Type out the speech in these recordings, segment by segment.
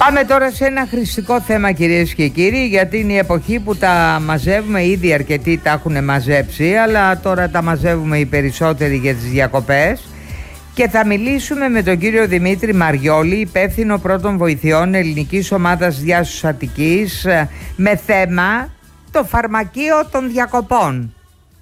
Πάμε τώρα σε ένα χρηστικό θέμα, κυρίες και κύριοι, γιατί είναι η εποχή που τα μαζεύουμε. Ήδη αρκετοί τα έχουν μαζέψει, αλλά τώρα τα μαζεύουμε οι περισσότεροι για τις διακοπές. Και θα μιλήσουμε με τον κύριο Δημήτρη Μαριόλη, υπεύθυνο πρώτων βοηθειών ελληνικής ομάδας Διάσωσης Αττικής, με θέμα το φαρμακείο των διακοπών.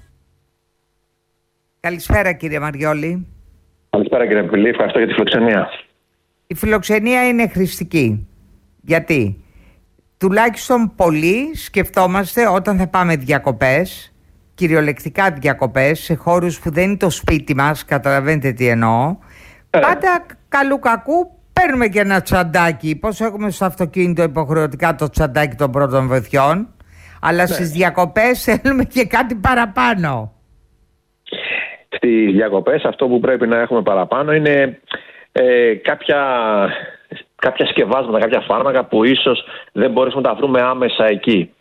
Καλησπέρα, κύριε Μαριόλη. Καλησπέρα, κύριε Πηλή. Ευχαριστώ για τη φιλοξενία. Η φιλοξενία είναι χρηστική. Γιατί τουλάχιστον πολλοί σκεφτόμαστε όταν θα πάμε διακοπές, κυριολεκτικά διακοπές, σε χώρους που δεν είναι το σπίτι μας, καταλαβαίνετε τι εννοώ, πάντα καλού κακού παίρνουμε και ένα τσαντάκι. Πώς έχουμε στο αυτοκίνητο υποχρεωτικά το τσαντάκι των πρώτων βοηθειών, αλλά στις διακοπές θέλουμε και κάτι παραπάνω. Στις διακοπές αυτό που πρέπει να έχουμε παραπάνω είναι κάποια σκευάσματα, κάποια φάρμακα που ίσως δεν μπορέσουμε να τα βρούμε άμεσα εκεί.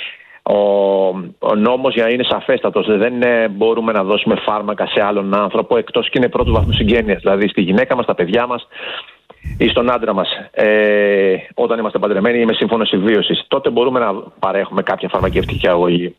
Ο νόμος για να είναι σαφέστατος, δεν μπορούμε να δώσουμε φάρμακα σε άλλον άνθρωπο εκτός και είναι πρώτου βαθμού συγγένειας, δηλαδή στη γυναίκα μας, στα παιδιά μας ή στον άντρα μας. Όταν είμαστε παντρεμένοι ή με σύμφωνο συμβίωσης, τότε μπορούμε να παρέχουμε κάποια φαρμακευτική αγωγή.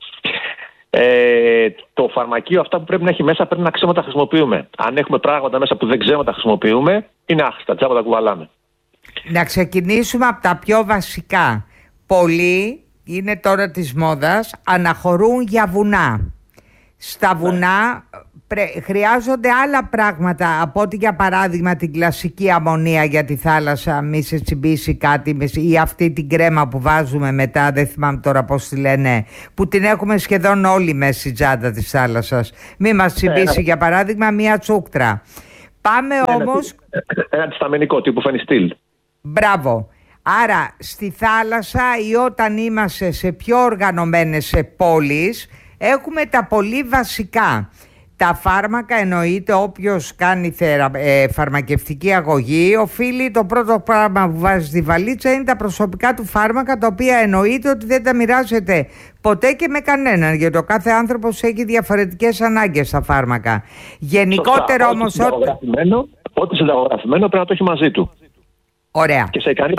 Το φαρμακείο, αυτά που πρέπει να έχει μέσα, πρέπει να ξέρουμε να τα χρησιμοποιούμε. Αν έχουμε πράγματα μέσα που δεν ξέρουμε να τα χρησιμοποιούμε, είναι άχρηστα, τσάπα τα κουβαλάμε. Να ξεκινήσουμε από τα πιο βασικά. Πολλοί, είναι τώρα της μόδας, αναχωρούν για βουνά. Στα βουνά χρειάζονται άλλα πράγματα από ότι, για παράδειγμα, την κλασική αμμονία για τη θάλασσα, μη σε τσιμπήσει κάτι, ή αυτή την κρέμα που βάζουμε μετά, δεν θυμάμαι τώρα πώς τη λένε, που την έχουμε σχεδόν όλοι μέσα στην τσάντα της θάλασσας. Μη μας τσιμπήσει, για παράδειγμα, μία τσούκτρα. Πάμε όμως... Ένα αντισταμενικό τύπου φενιστήλ. Μπράβο. Άρα στη θάλασσα ή όταν είμαστε σε πιο οργανωμένες πόλεις, έχουμε τα πολύ βασικά. Τα φάρμακα, εννοείται, όποιος κάνει φαρμακευτική αγωγή, οφείλει, το πρώτο πράγμα που βάζει στη βαλίτσα είναι τα προσωπικά του φάρμακα, τα οποία εννοείται ότι δεν τα μοιράζεται ποτέ και με κανέναν, γιατί ο κάθε άνθρωπος έχει διαφορετικές ανάγκες στα φάρμακα. Γενικότερα όμως... Ό,τι συνταγογραφημένο πρέπει να το έχει μαζί του. Ωραία. Και σε ικανή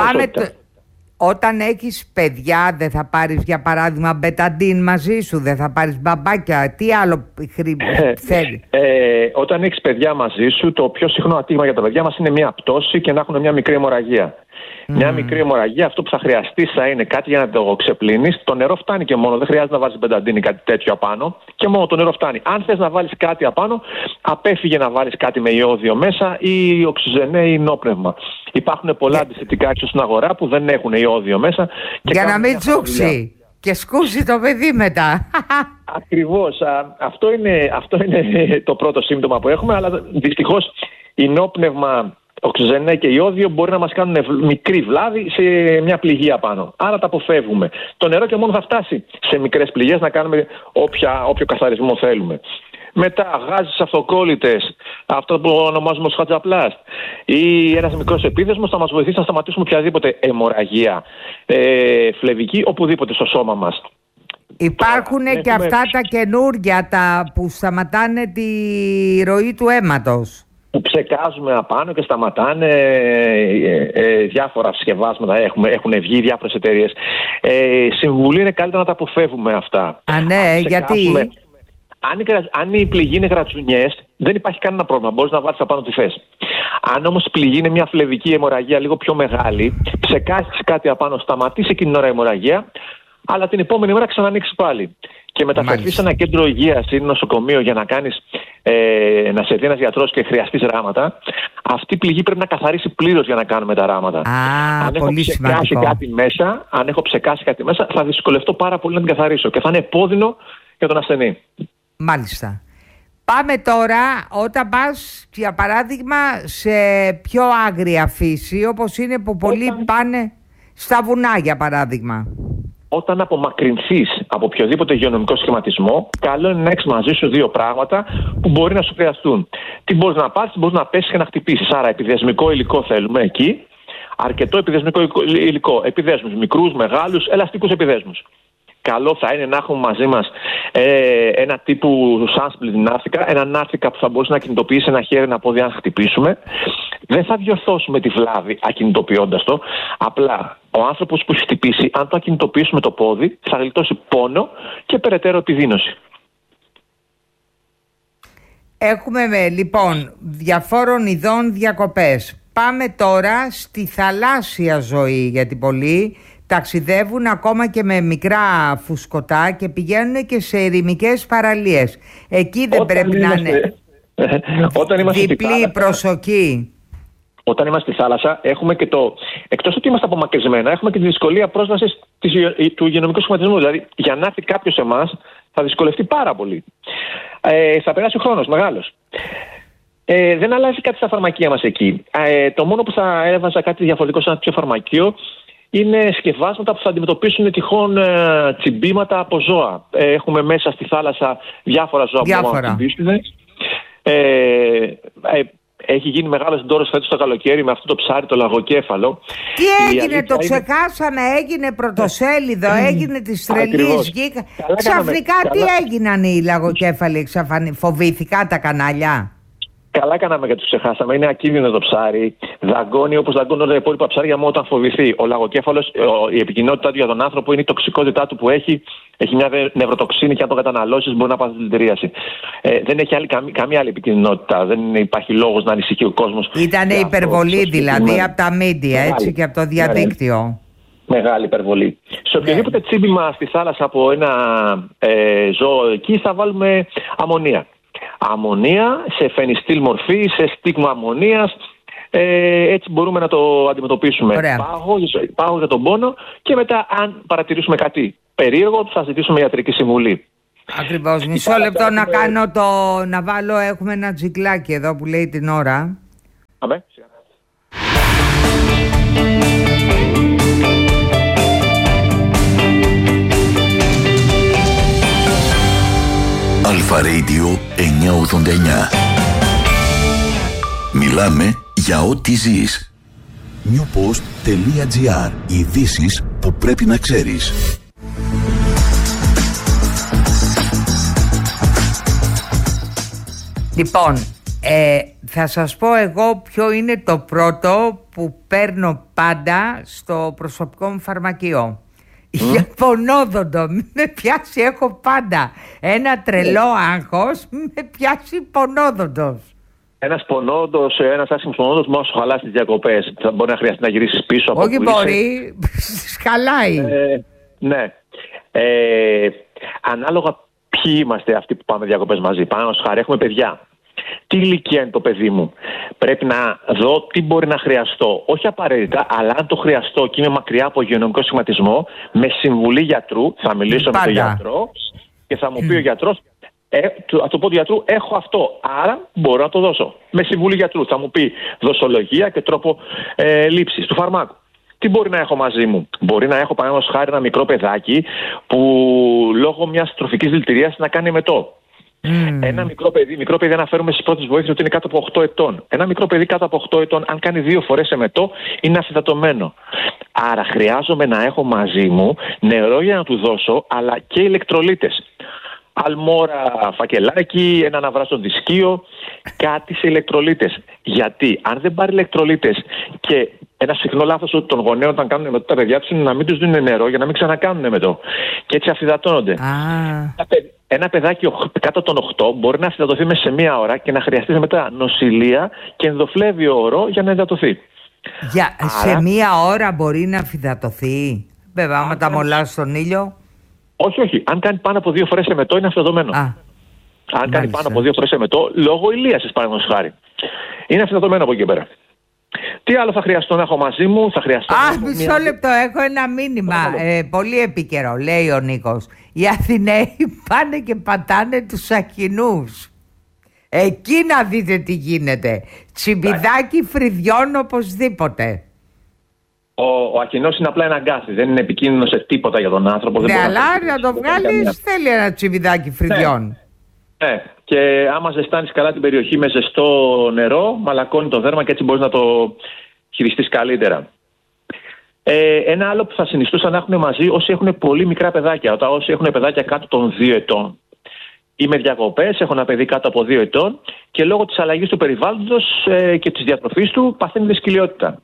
όταν έχεις παιδιά, δεν θα πάρεις, για παράδειγμα, μπεταντίν μαζί σου, δεν θα πάρεις μπαμπάκια, τι άλλο θέλει? Όταν έχεις παιδιά μαζί σου, το πιο συχνό ατύχημα για τα παιδιά μας είναι μια πτώση και να έχουν μια μικρή αιμορραγία. Μια μικρή αιμορραγία, αυτό που θα χρειαστεί θα είναι κάτι για να το ξεπλύνεις. Το νερό φτάνει και μόνο, δεν χρειάζεται να βάλεις μπεταντίν ή κάτι τέτοιο απάνω. Και μόνο το νερό φτάνει. Αν θες να βάλεις κάτι απάνω, απέφυγε να βάλεις κάτι με ιώδιο μέσα ή οξυζενέ ή νόπνευμα. Υπάρχουν πολλά αντισηπτικά έξω στην αγορά που δεν έχουν ιώδιο μέσα. Και για να μην τσούξει και σκούσει το παιδί μετά. Ακριβώς. Αυτό είναι το πρώτο σύμπτωμα που έχουμε, αλλά δυστυχώς η νόπνευμα, οξυζενέ και ιώδιο μπορεί να μας κάνουν μικρή βλάβη σε μια πληγή απάνω. Άρα τα αποφεύγουμε. Το νερό και μόνο θα φτάσει σε μικρές πληγές να κάνουμε όποιο καθαρισμό θέλουμε. Μετά γάζεις αυτοκόλλητες, αυτό που ονομάζουμε ως χατζαπλάστ, ή ένας μικρός επίδεσμος θα μας βοηθήσει να σταματήσουμε οποιαδήποτε αιμορραγία φλεβική οπουδήποτε στο σώμα μας. Υπάρχουν και αυτά τα καινούργια που σταματάνε τη ροή του αίματος, που ψεκάζουμε απάνω και σταματάνε. Διάφορα σκευάσματα έχουν βγει, διάφορες εταιρείες. Συμβουλή είναι καλύτερα να τα αποφεύγουμε αυτά. Ναι, γιατί... Αν η πληγή είναι γρατσουνιές, δεν υπάρχει κανένα πρόβλημα. Μπορείς να βάλεις απάνω τι θες. Αν όμως η πληγή είναι μια φλεβική αιμορραγία λίγο πιο μεγάλη, ψεκάσεις κάτι απάνω, σταματήσει εκείνη την ώρα η αιμορραγία, αλλά την επόμενη μέρα ξανανοίξει πάλι. Και μεταφερθείς σε ένα κέντρο υγείας ή νοσοκομείο για να κάνεις, να σε δει ένας γιατρός και χρειαστείς ράματα, αυτή η πληγή πρέπει να καθαρίσει πλήρως για να κάνουμε τα ράματα. Αν έχω ψεκάσει κάτι μέσα, θα δυσκολευτώ πάρα πολύ να την καθαρίσω και θα είναι επώδυνο για τον ασθενή. Μάλιστα. Πάμε τώρα, όταν πας, για παράδειγμα, σε πιο άγρια φύση, όπως είναι που πολλοί πάνε στα βουνά, για παράδειγμα. Όταν απομακρυνθείς από οποιοδήποτε υγειονομικό σχηματισμό, καλό είναι να έχεις μαζί σου δύο πράγματα που μπορεί να σου χρειαστούν. Τι μπορείς να πάρεις, μπορείς να πέσεις και να χτυπήσεις. Άρα, επιδεσμικό υλικό θέλουμε εκεί. Αρκετό επιδεσμικό υλικό. Επιδέσμους, μικρούς, μεγάλους, ελαστικούς επιδέσμους. καλό θα είναι να έχουμε μαζί μας ένα τύπου sunsplit ναύτικα, ένα ναύτικα που θα μπορούσε να κινητοποιήσει ένα χέρι, ένα πόδι αν χτυπήσουμε. Δεν θα διορθώσουμε τη βλάβη ακινητοποιώντας το. Απλά ο άνθρωπος που έχει χτυπήσει, αν το ακινητοποιήσουμε το πόδι, θα γλιτώσει πόνο και περαιτέρω επιδείνωση. Έχουμε λοιπόν διαφόρων ειδών διακοπές. Πάμε τώρα στη θαλάσσια ζωή, γιατί πολλοί ταξιδεύουν ακόμα και με μικρά φουσκωτά και πηγαίνουν και σε ερημικές παραλίες. Εκεί δεν πρέπει να είναι διπλή προσοχή. Όταν είμαστε στη θάλασσα, έχουμε και εκτός ότι είμαστε απομακρυσμένα, έχουμε και τη δυσκολία πρόσβασης του υγειονομικού σχηματισμού. Δηλαδή, για να έρθει κάποιος σε εμάς, θα δυσκολευτεί πάρα πολύ. Θα περάσει ο χρόνος μεγάλος. Δεν αλλάζει κάτι στα φαρμακεία μας εκεί. Το μόνο που θα έβαζα κάτι διαφορετικό σε ένα τέτοιο φαρμακείο είναι σκευάσματα που θα αντιμετωπίσουν τυχόν τσιμπήματα από ζώα. Έχουμε μέσα στη θάλασσα διάφορα ζώα που μπορούν να τσιμπήσουν. Έχει γίνει μεγάλος ντόρος φέτος το καλοκαίρι με αυτό το ψάρι, το λαγοκέφαλο. Τι έγινε, το ξεχάσαμε, έγινε πρωτοσέλιδο, έγινε της τρελής γη. Ξαφνικά τι έγιναν οι λαγοκέφαλοι, φοβήθηκαν τα κανάλια. Καλά κάναμε και τους ξεχάσαμε. Είναι ακίνδυνο το ψάρι. Δαγκώνει όπως δαγκώνουν όλα τα υπόλοιπα ψάρια μόνο όταν φοβηθεί. Ο λαγοκέφαλος, η επικοινότητά του για τον άνθρωπο είναι η τοξικότητά του που έχει. Έχει μια νευροτοξίνη και αν το καταναλώσεις μπορεί να πάθει δηλητηρίαση. Δεν έχει καμία άλλη επικινδυνότητα. Δεν υπάρχει λόγος να ανησυχεί ο κόσμος. Ήταν υπερβολή δηλαδή από τα μίντια, έτσι, και από το διαδίκτυο. Μεγάλη υπερβολή. Σε οποιοδήποτε τσίμπημα στη θάλασσα από ένα ζώο εκεί θα βάλουμε αμμονία. Αμμονία σε φενιστήλ μορφή, σε στίγμα αμμονίας. Έτσι μπορούμε να το αντιμετωπίσουμε. Πάγο για τον πόνο και μετά αν παρατηρήσουμε κάτι περίεργο θα ζητήσουμε ιατρική συμβουλή. Ακριβώς. Μισό λεπτό να βάλω, έχουμε ένα τζικλάκι εδώ που λέει την ώρα. Αμέ. Αλφα Radio 989. Μιλάμε για ό,τι ζεις. newpost.gr. Ειδήσεις που πρέπει να ξέρεις. Λοιπόν, θα σας πω εγώ ποιο είναι το πρώτο που παίρνω πάντα στο προσωπικό μου φαρμακείο. Για πονόδοντο, με πιάσει, έχω πάντα ένα τρελό άγχος, με πιάσει πονόδοντος. Ένας άσχημος πονόδοντος μόνο σου χαλάσει τις διακοπές. Θα μπορεί να χρειαστεί να γυρίσεις πίσω από όχι μπορεί, σκαλάει. Ναι. Ανάλογα ποιοι είμαστε αυτοί που πάμε διακοπές μαζί. Πάνω στο χάρη έχουμε παιδιά. Τι ηλικία είναι το παιδί μου? Πρέπει να δω τι μπορεί να χρειαστώ. Όχι απαραίτητα, αλλά αν το χρειαστώ και είμαι μακριά από υγειονομικό σχηματισμό, με συμβουλή γιατρού, θα μιλήσω με τον γιατρό και θα μου πει ο γιατρός, θα του πω του γιατρού, έχω αυτό. Άρα μπορώ να το δώσω. Με συμβουλή γιατρού θα μου πει δοσολογία και τρόπο λήψης του φαρμάκου. Τι μπορεί να έχω μαζί μου? Μπορεί να έχω παραδείγματος χάρη ένα μικρό παιδάκι που λόγω μιας τροφικής δηλητηρίασης να κάνει εμετό. Ένα μικρό παιδί αναφέρουμε στις πρώτες βοήθειες ότι είναι κάτω από 8 ετών. Ένα μικρό παιδί κάτω από 8 ετών, αν κάνει 2 φορές εμετό, είναι αφυδατωμένο. Άρα χρειάζομαι να έχω μαζί μου νερό για να του δώσω, αλλά και ηλεκτρολίτες. Αλμόρα, φακελάκι, ένα αναβράσιο δισκείο, κάτι σε ηλεκτρολίτες. Γιατί αν δεν πάρει ηλεκτρολίτες, και ένα συχνό λάθος των γονέων όταν κάνουν εμετό τα παιδιά τους είναι να μην τους δίνουν νερό για να μην ξανακάνουν εμετό. Και έτσι αφυδατώνονται. Ένα παιδάκι κάτω των 8 μπορεί να αφυδατωθεί μέσα σε 1 ώρα και να χρειαστεί μετά νοσηλεία και ενδοφλέβιο ωρό για να υδατωθεί. Σε 1 ώρα μπορεί να αφυδατωθεί? Βέβαια, άμα τα μολάς στον ήλιο. Όχι. Αν κάνει πάνω από 2 φορές εμετό είναι αφυδατωμένο. Αν κάνει πάνω από 2 φορές εμετό, λόγω ηλίασης παραδείγματος χάρη, είναι αφυδατωμένο από εκεί πέρα. Τι άλλο θα χρειαστώ να έχω μαζί μου? Μισό λεπτό, έχω ένα μήνυμα πολύ επίκαιρο. Λέει ο Νίκος, οι Αθηναίοι πάνε και πατάνε τους Αχινούς. Εκεί να δείτε τι γίνεται. Τσιμπιδάκι φρυδιών οπωσδήποτε. Ο Αχινός είναι απλά ένα γκάθι, δεν είναι επικίνδυνο σε τίποτα για τον άνθρωπο. Ναι, αλλά να το βγάλεις θέλει ένα τσιμπιδάκι φρυδιών. Ναι, και άμα ζεστάνεις καλά την περιοχή με ζεστό νερό, μαλακώνει το δέρμα και έτσι μπορείς να το χειριστείς καλύτερα. Ένα άλλο που θα συνιστούσα να έχουν μαζί όσοι έχουν πολύ μικρά παιδάκια, όσοι έχουν παιδάκια κάτω των 2 ετών. Είμαι διακοπές, έχω ένα παιδί κάτω από 2 ετών και λόγω της αλλαγής του περιβάλλοντος και της διατροφής του παθαίνει δυσκολιότητα.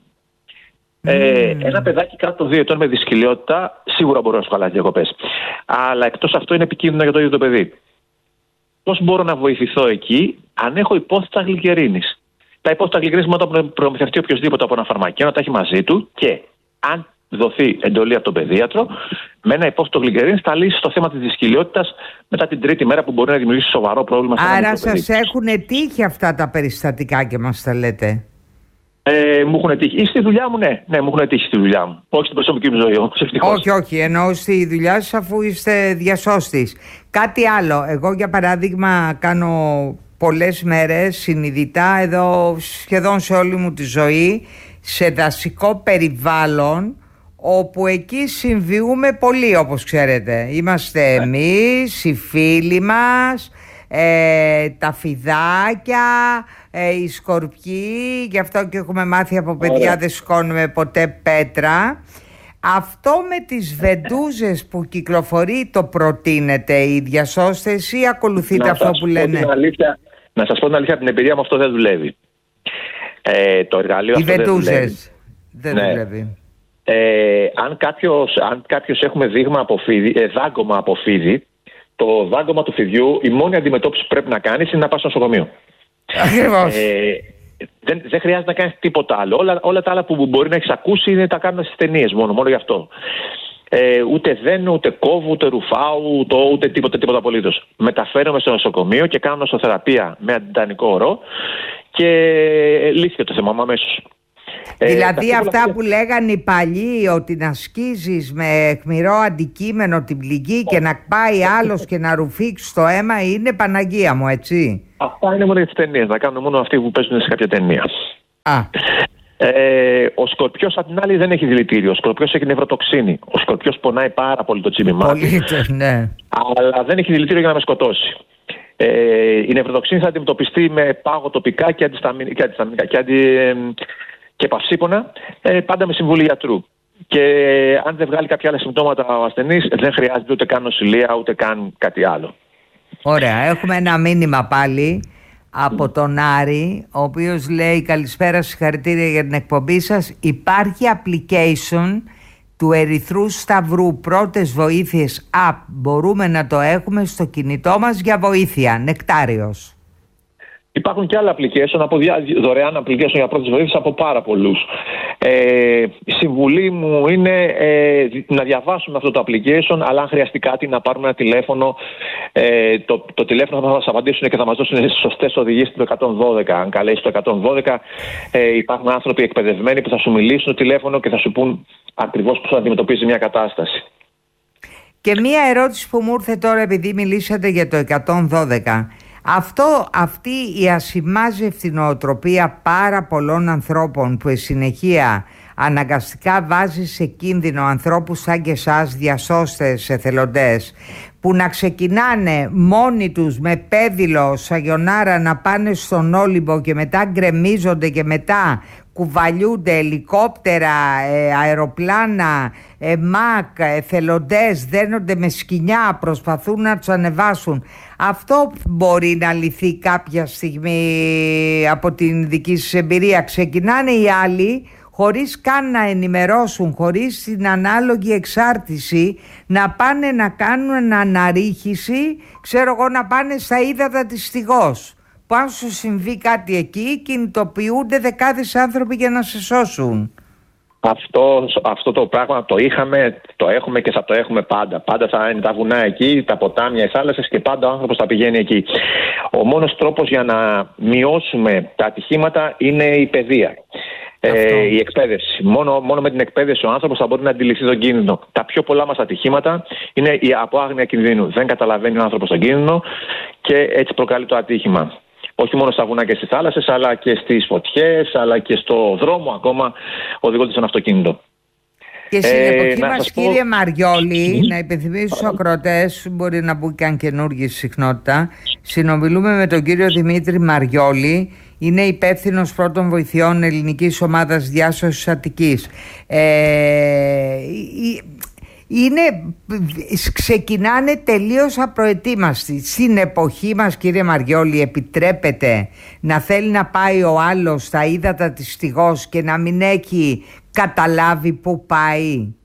Ένα παιδάκι κάτω των 2 ετών με δυσκολιότητα σίγουρα μπορεί να σου χαλάσει διακοπές. Αλλά εκτός αυτού είναι επικίνδυνο για το ίδιο το παιδί. Πώς μπορώ να βοηθηθώ εκεί, αν έχω υπόθετα γλυκερίνης. Τα υπόθετα γλυκερίνης μόνο όταν προμηθευτεί οποιοδήποτε από ένα φαρμακείο να τα έχει μαζί του και αν δοθεί εντολή από τον παιδίατρο, με ένα υπόθετο γλυκερίνης θα λύσει το θέμα της δυσκολιότητας μετά την τρίτη μέρα που μπορεί να δημιουργήσει σοβαρό πρόβλημα. Άρα σας έχουν τύχει αυτά τα περιστατικά και μας τα λέτε? Μου έχουν τύχει. Ή στη δουλειά μου, ναι, μου έχουν τύχει στη δουλειά μου. Όχι στην προσωπική μου ζωή, όμως ευτυχώς. Όχι, εννοώ στη δουλειά σας αφού είστε διασώστης. Κάτι άλλο. Εγώ για παράδειγμα κάνω πολλές μέρες συνειδητά εδώ σχεδόν σε όλη μου τη ζωή σε δασικό περιβάλλον, όπου εκεί συμβιούμε πολύ, όπως ξέρετε. Είμαστε εμείς, οι φίλοι μας, τα φιδάκια, οι σκορπιοί, γι' αυτό και έχουμε μάθει από παιδιά δεν σηκώνουμε ποτέ πέτρα. Αυτό με τις βεντούζες που κυκλοφορεί το προτείνετε οι διασώστες ή ακολουθείτε αυτό που λένε? Να σας πω την αλήθεια, από την εμπειρία μου αυτό δεν δουλεύει. Το εργαλείο αυτό δεν δουλεύει. Δεν δουλεύει. Αν κάποιος έχουμε δάγκωμα από φίδι, το δάγκωμα του φιδιού, η μόνη αντιμετώπιση που πρέπει να κάνεις είναι να πας στο νοσοκομείο. Ακριβώς. Δεν χρειάζεται να κάνεις τίποτα άλλο. Όλα τα άλλα που μπορεί να έχεις ακούσει είναι τα κάνουμε στις ταινίες μόνο γι' αυτό. Ούτε δένω, ούτε κόβω, ούτε ρουφάω, ούτε τίποτα απολύτως. Μεταφέρομαι στο νοσοκομείο και κάνω νοσοθεραπεία με αντιτανικό ορό και λύθηκε το θέμα μου αμέσως. Δηλαδή αυτά που λέγανε οι παλιοί, ότι να σκίζεις με αιχμηρό αντικείμενο την πληγή και να πάει άλλος και να ρουφήξει το αίμα, είναι Παναγία μου, έτσι? Αυτά είναι μόνο για τις ταινίες, να κάνουν μόνο αυτοί που παίζουν σε κάποια ταινία. Ο σκορπιός απ' την άλλη δεν έχει δηλητήριο. Ο σκορπιός έχει νευροτοξίνη. Ο σκορπιός πονάει πάρα πολύ το τσίμημά του. Ναι. Αλλά δεν έχει δηλητήριο για να με σκοτώσει. Η νευροτοξίνη θα αντιμετωπιστεί με πάγο τοπικά και παυσίπονα, πάντα με συμβουλή γιατρού. Και αν δεν βγάλει κάποια άλλα συμπτώματα ο ασθενής, δεν χρειάζεται ούτε καν νοσηλεία, ούτε καν κάτι άλλο. Ωραία. Έχουμε ένα μήνυμα πάλι από τον Άρη, ο οποίος λέει: καλησπέρα, συγχαρητήρια για την εκπομπή σας. Υπάρχει application του Ερυθρού Σταυρού πρώτες βοήθειες app. Μπορούμε να το έχουμε στο κινητό μας για βοήθεια. Νεκτάριος. Υπάρχουν και άλλα application, δωρεάν application για πρώτες βοήθειες από πάρα πολλούς. Η συμβουλή μου είναι να διαβάσουμε αυτό το application, αλλά αν χρειαστεί κάτι να πάρουμε ένα τηλέφωνο. Το τηλέφωνο θα μας απαντήσουν και θα μας δώσουν σωστές οδηγίες στο 112. Αν καλέσεις το 112, υπάρχουν άνθρωποι εκπαιδευμένοι που θα σου μιλήσουν στο τηλέφωνο και θα σου πούν ακριβώς πώς θα αντιμετωπίζει μια κατάσταση. Και μία ερώτηση που μου ήρθε τώρα, επειδή μιλήσατε για το 112. Αυτή η ασημάζευτη νοοτροπία πάρα πολλών ανθρώπων που συνεχεία αναγκαστικά βάζει σε κίνδυνο ανθρώπους σαν και εσάς, διασώστες, εθελοντές, που να ξεκινάνε μόνοι τους με πέδιλο, σαγιονάρα να πάνε στον Όλυμπο και μετά γκρεμίζονται και μετά κουβαλιούνται ελικόπτερα, αεροπλάνα, ΜΑΚ, εθελοντές, δένονται με σκοινιά, προσπαθούν να τους ανεβάσουν. Αυτό μπορεί να λυθεί κάποια στιγμή από την δική σας εμπειρία? Ξεκινάνε οι άλλοι χωρίς καν να ενημερώσουν, χωρίς την ανάλογη εξάρτηση, να πάνε να κάνουν αναρρίχηση, ξέρω εγώ, να πάνε στα ύδατα της Στιγός. Που αν σου συμβεί κάτι εκεί, κινητοποιούνται δεκάδες άνθρωποι για να σε σώσουν. Αυτό το πράγμα το είχαμε, το έχουμε και θα το έχουμε πάντα. Πάντα θα είναι τα βουνά εκεί, τα ποτάμια, οι θάλασσες και πάντα ο άνθρωπος θα πηγαίνει εκεί. Ο μόνος τρόπος για να μειώσουμε τα ατυχήματα είναι η παιδεία. Η εκπαίδευση. Μόνο με την εκπαίδευση ο άνθρωπος θα μπορεί να αντιληφθεί τον κίνδυνο. Τα πιο πολλά μας ατυχήματα είναι από άγνοια κινδύνου. Δεν καταλαβαίνει ο άνθρωπος τον κίνδυνο και έτσι προκαλεί το ατύχημα. Όχι μόνο στα βουνά και στις θάλασσες, αλλά και στις φωτιές, αλλά και στο δρόμο ακόμα οδηγώντας σε ένα αυτοκίνητο. Και στην εποχή μας, κύριε Μαριόλη, να υπενθυμίσω στους ακροατές, μπορεί να μπουν και αν καινούργια συχνότητα, συνομιλούμε με τον κύριο Δημήτρη Μαριόλη, είναι υπεύθυνος πρώτων βοηθειών ελληνικής ομάδας διάσωσης Αττικής. Ξεκινάνε τελείως απροετοίμαστοι. Στην εποχή μας, κύριε Μαριόλη, επιτρέπεται να θέλει να πάει ο άλλος στα ύδατα της Στιγός και να μην έχει καταλάβει πού πάει?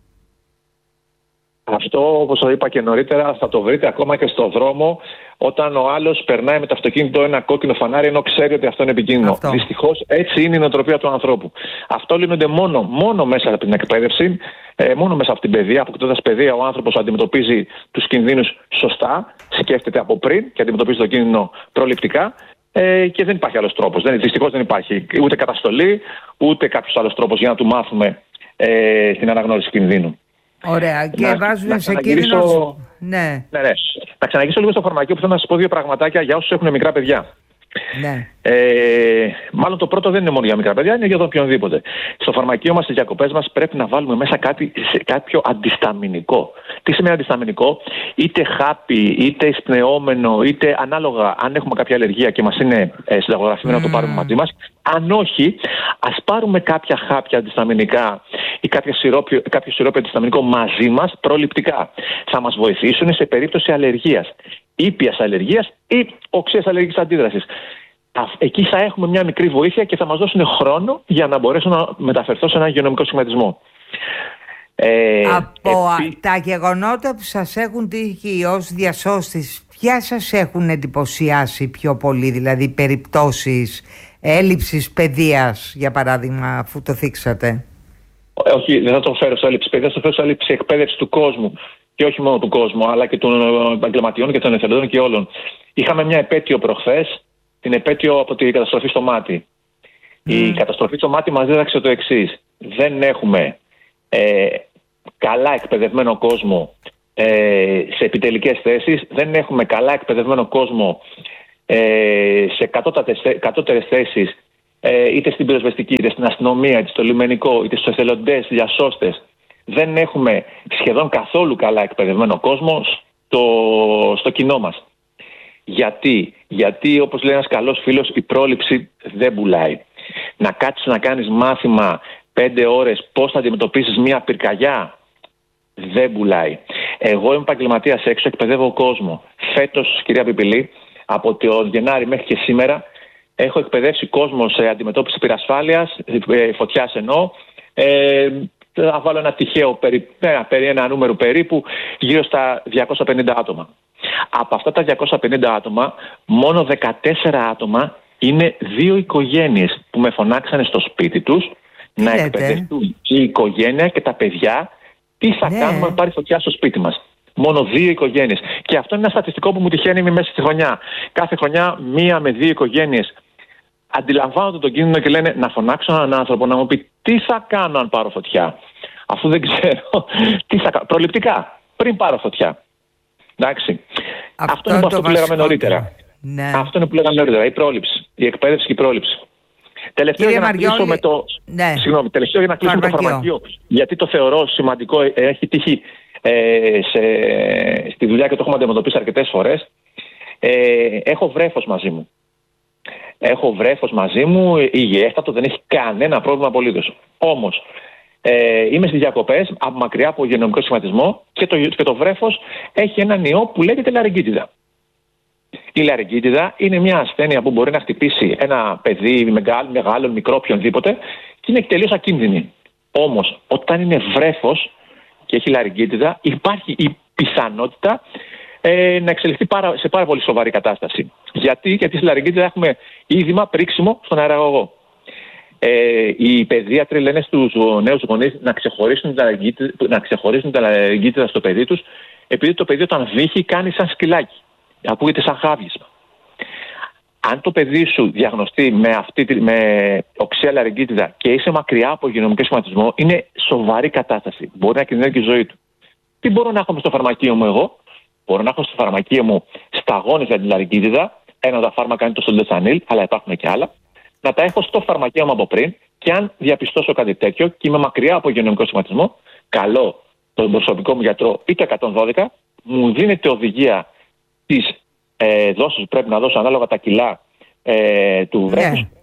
Αυτό, όπως το είπα και νωρίτερα, θα το βρείτε ακόμα και στο δρόμο, όταν ο άλλος περνάει με το αυτοκίνητο ένα κόκκινο φανάρι, ενώ ξέρει ότι αυτό είναι επικίνδυνο. Δυστυχώς έτσι είναι η νοοτροπία του ανθρώπου. Αυτό λύνονται μόνο μέσα από την εκπαίδευση, μόνο μέσα από την παιδεία. Αποκτώντας παιδεία, ο άνθρωπος αντιμετωπίζει τους κινδύνους σωστά, σκέφτεται από πριν και αντιμετωπίζει τον κίνδυνο προληπτικά. Και δεν υπάρχει άλλος τρόπος. Δυστυχώς δεν υπάρχει ούτε καταστολή, ούτε κάποιος άλλος τρόπος για να του μάθουμε την αναγνώριση κινδύνου. Ωραία, και βάζουμε σε κίνδυνο. Ναι. Να ξαναγυρίσω λίγο στο φαρμακείο, που θέλω να σας πω δύο πραγματάκια για όσους έχουν μικρά παιδιά. Ναι. Μάλλον το πρώτο δεν είναι μόνο για μικρά παιδιά, είναι για τον οποιονδήποτε. Στο φαρμακείο μας, στις διακοπές μας, πρέπει να βάλουμε μέσα κάποιο αντισταμινικό. Τι σημαίνει αντισταμινικό? Είτε χάπι, είτε εισπνεώμενο, είτε ανάλογα αν έχουμε κάποια αλλεργία και μας είναι συνταγογραφημένο να το πάρουμε μαζί μας. Αν όχι, ας πάρουμε κάποια χάπια αντισταμινικά ή κάποιο σιρόπι αντισταμινικό μαζί μας προληπτικά. Θα μας βοηθήσουν σε περίπτωση αλλεργίας, ήπιας αλλεργίας ή οξείας αλλεργικής αντίδρασης. Εκεί θα έχουμε μια μικρή βοήθεια και θα μας δώσουν χρόνο για να μπορέσω να μεταφερθώ σε ένα υγειονομικό σχηματισμό. Από τα γεγονότα που σας έχουν τύχει ως διασώστης, ποια σας έχουν εντυπωσιάσει πιο πολύ, δηλαδή περιπτώσεις έλλειψης παιδείας, για παράδειγμα, αφού το θίξατε? Όχι, δεν θα το φέρω σε έλλειψη παιδείας, θα το φέρω σε έλλειψη εκπαίδευση του κόσμου. Και όχι μόνο του κόσμου, αλλά και των επαγγελματιών και των εθελοντών και όλων. Είχαμε μια επέτειο προχθές, την επέτειο από την καταστροφή στο μάτι. Η καταστροφή στο μάτι μας δίδαξε το εξής. Δεν έχουμε καλά εκπαιδευμένο κόσμο σε επιτελικές θέσεις, δεν έχουμε καλά εκπαιδευμένο κόσμο σε κατώτερες θέσεις, είτε στην πυροσβεστική, είτε στην αστυνομία, είτε στο λιμενικό, είτε στους εθελοντές, διασώστες. Δεν έχουμε σχεδόν καθόλου καλά εκπαιδευμένο κόσμο στο κοινό μας. Γιατί όπως λέει ένας καλός φίλος, η πρόληψη δεν πουλάει. Να κάτσεις να κάνεις μάθημα 5 ώρες πώς θα αντιμετωπίσεις μια πυρκαγιά, δεν πουλάει. Εγώ είμαι επαγγελματίας έξω, εκπαιδεύω κόσμο. Φέτος, κυρία Πιπηλή, από τον Γενάρη μέχρι και σήμερα, έχω εκπαιδεύσει κόσμο σε αντιμετώπιση πυρασφάλειας, φωτιάς εννοώ. Θα βάλω ένα τυχαίο ένα νούμερο περίπου, γύρω στα 250 άτομα. Από αυτά τα 250 άτομα, μόνο 14 άτομα είναι 2 οικογένειες που με φωνάξανε στο σπίτι τους να εκπαιδευτούν και η οικογένεια και τα παιδιά τι θα κάνουμε αν πάρει φωτιά στο σπίτι μας. Μόνο 2 οικογένειες. Και αυτό είναι ένα στατιστικό που μου τυχαίνει μέσα στη χρονιά. Κάθε χρονιά 1 με 2 οικογένειες αντιλαμβάνονται τον κίνδυνο και λένε να φωνάξω έναν άνθρωπο να μου πει τι θα κάνω αν πάρω φωτιά. Αφού δεν ξέρω τι θα κάνω. Προληπτικά, πριν πάρω φωτιά. Εντάξει. Αυτό είναι αυτό που λέγαμε νωρίτερα. Ναι. Αυτό είναι που λέγαμε νωρίτερα. Η πρόληψη. Η εκπαίδευση και η πρόληψη. Τελευταίο για να κλείσω με το. Ναι. Συγγνώμη, τελευταίο για να κλείσω με το φαρμακείο. Γιατί το θεωρώ σημαντικό, έχει τύχει στη δουλειά και το έχουμε αντιμετωπίσει αρκετές φορές. Έχω βρέφος μαζί μου. Υγιέστατο, δεν έχει κανένα πρόβλημα απολύτως. Όμως, είμαι στις διακοπές, μακριά από υγειονομικό σχηματισμό και το βρέφος έχει έναν ιό που λέγεται λαρυγγίτιδα. Η λαρυγγίτιδα είναι μια ασθένεια που μπορεί να χτυπήσει ένα παιδί μεγάλο, μικρό, οποιονδήποτε και είναι τελείως ακίνδυνη. Όμως, όταν είναι βρέφος και έχει λαρυγγίτιδα, υπάρχει η πιθανότητα να εξελιχθεί σε πάρα πολύ σοβαρή κατάσταση. Γιατί στη λαρυγγίτιδα έχουμε είδημα, πρίξιμο στον αεραγωγό. Οι παιδίατροι λένε στους νέους γονείς να ξεχωρίσουν τα λαρυγγίτιδα στο παιδί τους, επειδή το παιδί όταν βύχει κάνει σαν σκυλάκι. Ακούγεται σαν χάβγισμα. Αν το παιδί σου διαγνωστεί με οξεία λαρυγγίτιδα και είσαι μακριά από υγειονομικό σχηματισμό, είναι σοβαρή κατάσταση. Μπορεί να κινδυνεύει και η ζωή του. Τι μπορώ να έχω στο φαρμακείο μου εγώ? Μπορώ να έχω στο φαρμακείο μου σταγόνες για τη λαρυγγίτιδα. Ένα από τα φάρμακα είναι το Σολντεσανίλ, αλλά υπάρχουν και άλλα. Να τα έχω στο φαρμακείο μου από πριν και αν διαπιστώσω κάτι τέτοιο και είμαι μακριά από υγειονομικό σχηματισμό, καλώ τον προσωπικό μου γιατρό ή το 112, μου δίνεται οδηγία τις δόσεις που πρέπει να δώσω ανάλογα τα κιλά του βρέφους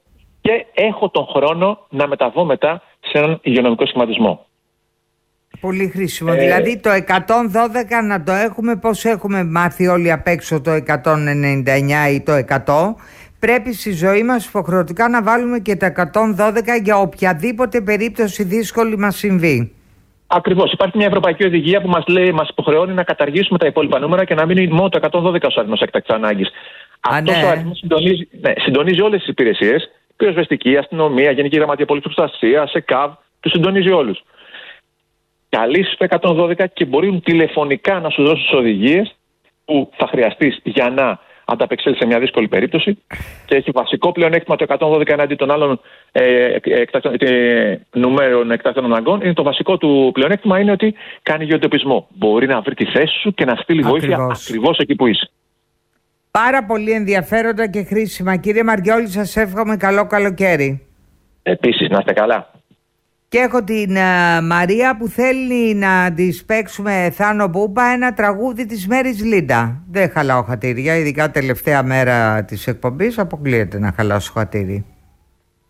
και έχω τον χρόνο να μεταβώ μετά σε έναν υγειονομικό σχηματισμό. Πολύ χρήσιμο. Δηλαδή το 112 να το έχουμε, πώς έχουμε μάθει όλοι απ' έξω το 199 ή το 100, πρέπει στη ζωή μας υποχρεωτικά να βάλουμε και το 112 για οποιαδήποτε περίπτωση δύσκολη μας συμβεί. Ακριβώς. Υπάρχει μια ευρωπαϊκή οδηγία που μας υποχρεώνει να καταργήσουμε τα υπόλοιπα νούμερα και να μείνει μόνο το 112 ως αριθμός έκτακτης ανάγκης. Αυτός ο αριθμός συντονίζει όλες τις υπηρεσίες, πυροσβεστική, αστυνομία, Γενική Γραμματεία Πολιτικής Προστασίας, ΕΚΑΒ, τους συντονίζει όλους. Καλείς στο 112 και μπορούν τηλεφωνικά να σου δώσουν τις οδηγίες που θα χρειαστείς για να ανταπεξέλθεις σε μια δύσκολη περίπτωση, και έχει βασικό πλεονέκτημα το 112 εναντί των άλλων νούμερων εκτάκτων αναγκών. Είναι το βασικό του πλεονέκτημα είναι ότι κάνει γεωτοπισμό. Μπορεί να βρει τη θέση σου και να στείλει βοήθεια ακριβώς εκεί που είσαι. Πάρα πολύ ενδιαφέροντα και χρήσιμα. Κύριε Μαριόλη, σας εύχομαι καλό καλοκαίρι. Επίσης, να είστε καλά. Και έχω την Μαρία που θέλει να της παίξουμε, Θάνο Μπούμπα, ένα τραγούδι της Μέρης Λίντα. Δεν χαλάω χατήρια, ειδικά τελευταία μέρα της εκπομπής αποκλείεται να χαλάσω χατήρι.